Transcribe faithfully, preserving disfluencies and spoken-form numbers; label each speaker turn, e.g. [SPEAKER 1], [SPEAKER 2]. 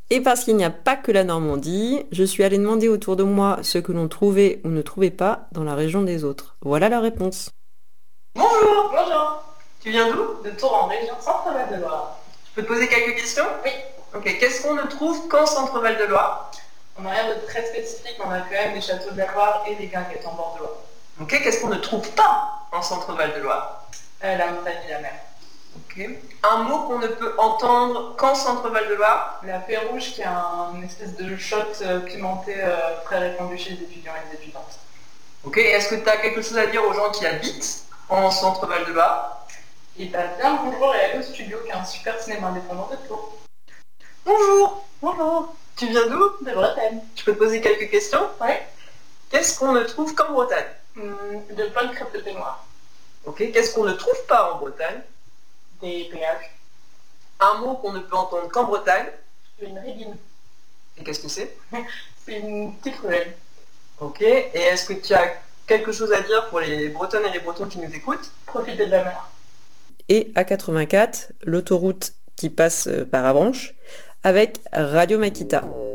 [SPEAKER 1] Et parce qu'il n'y a pas que la Normandie, je suis allée demander autour de moi ce que l'on trouvait ou ne trouvait pas dans la région des autres. Voilà la réponse.
[SPEAKER 2] Bonjour.
[SPEAKER 3] Bonjour.
[SPEAKER 2] Tu viens d'où?
[SPEAKER 3] De Tours en région Centre-Val de Loire.
[SPEAKER 2] Je peux te poser quelques questions?
[SPEAKER 3] Oui.
[SPEAKER 2] Ok, qu'est-ce qu'on ne trouve qu'en Centre-Val de Loire?
[SPEAKER 3] On n'a rien de très spécifique, on a quand même des châteaux de la Loire et des guinguettes en bord de Loire.
[SPEAKER 2] Ok, qu'est-ce qu'on ne trouve pas en Centre-Val de Loire?
[SPEAKER 3] Euh, la montagne et la mer.
[SPEAKER 2] Ok. Un mot qu'on ne peut entendre qu'en Centre-Val de Loire?
[SPEAKER 3] La fée rouge qui est un, une espèce de shot euh, pimenté euh, très répandu chez les étudiants et les étudiantes.
[SPEAKER 2] Ok, est-ce que tu as quelque chose à dire aux gens qui habitent en Centre-Val de Loire?
[SPEAKER 3] Et t'as bien le bonjour et Allo Studio qui est un super cinéma indépendant de Tours.
[SPEAKER 2] Bonjour.
[SPEAKER 3] Bonjour.
[SPEAKER 2] Tu viens d'où?
[SPEAKER 3] De Bretagne.
[SPEAKER 2] Je peux te poser quelques questions?
[SPEAKER 3] Oui.
[SPEAKER 2] Qu'est-ce qu'on ne trouve qu'en Bretagne?
[SPEAKER 3] Hum, de bonnes crêpes de peignoir.
[SPEAKER 2] Ok, qu'est-ce qu'on ne trouve pas en Bretagne?
[SPEAKER 3] Des péages.
[SPEAKER 2] Un mot qu'on ne peut entendre qu'en Bretagne?
[SPEAKER 3] Une rébine.
[SPEAKER 2] Et qu'est-ce que c'est?
[SPEAKER 3] C'est une petite ruelle.
[SPEAKER 2] Ok, et est-ce que tu as quelque chose à dire pour les Bretonnes et les Bretons qui nous écoutent?
[SPEAKER 3] Profitez de la mer.
[SPEAKER 1] Et A quatre-vingt-quatre, l'autoroute qui passe euh, par Avranches, avec Radio Makita.